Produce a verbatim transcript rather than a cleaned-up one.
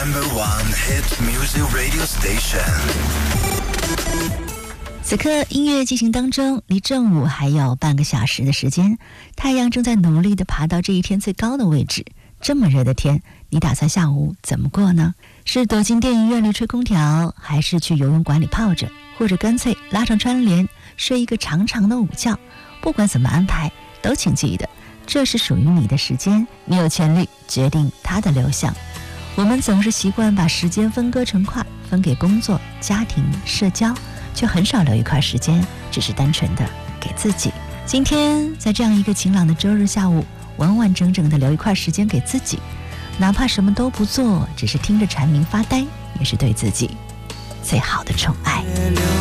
Number one hit music radio station。 此刻音乐进行当中，离正午还有半个小时的时间，太阳正在努力地爬到这一天最高的位置。这么热的天，你打算下午怎么过呢？是躲进电影院里吹空调，还是去游泳馆里泡着，或者干脆拉上窗帘睡一个长长的午觉？不管怎么安排，都请记得，这是属于你的时间，你有权利决定它的流向。我们总是习惯把时间分割成块，分给工作、家庭、社交，却很少留一块时间，只是单纯的给自己。今天在这样一个晴朗的周日下午，完完整整的留一块时间给自己，哪怕什么都不做，只是听着蝉鸣发呆，也是对自己最好的宠爱。